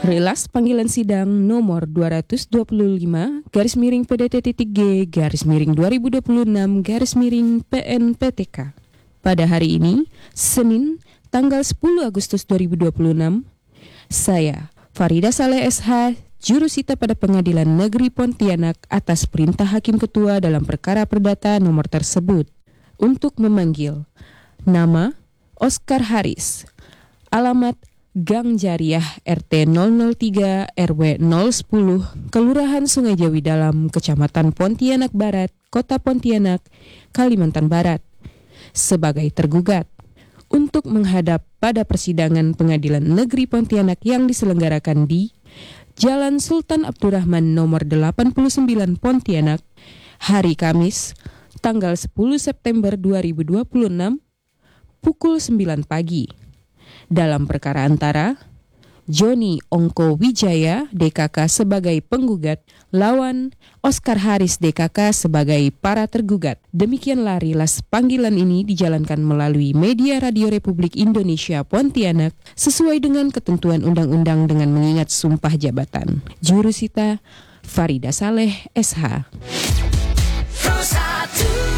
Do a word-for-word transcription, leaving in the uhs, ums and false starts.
Relas panggilan sidang nomor dua ratus dua puluh lima garis miring P D T titik G garis miring dua ribu dua puluh enam garis miring P N P T K. Pada hari ini, Senin, tanggal sepuluh Agustus dua ribu dua puluh enam, saya, Farida Saleh S H, jurusita pada Pengadilan Negeri Pontianak atas perintah Hakim Ketua dalam perkara perdata nomor tersebut, untuk memanggil nama Oscar Haris, alamat Gang Jariah R T nol nol tiga R W nol sepuluh, Kelurahan Sungai Jawi Dalam, Kecamatan Pontianak Barat, Kota Pontianak, Kalimantan Barat, sebagai tergugat, untuk menghadap pada persidangan Pengadilan Negeri Pontianak yang diselenggarakan di Jalan Sultan Abdurrahman nomor delapan puluh sembilan Pontianak, hari Kamis, tanggal sepuluh September dua ribu dua puluh enam, pukul sembilan pagi. Dalam perkara antara Joni Ongko Wijaya D K K sebagai penggugat lawan Oscar Haris D K K sebagai para tergugat. Demikianlah rilas panggilan ini dijalankan melalui media Radio Republik Indonesia Pontianak sesuai dengan ketentuan undang-undang dengan mengingat sumpah jabatan. Jurusita Farida Saleh S H.